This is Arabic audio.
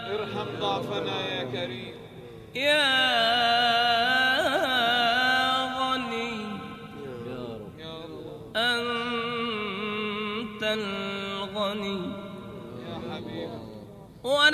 ارحم ضعفنا يا كريم. يا غني يا رب أنت الغني يا حبيبي.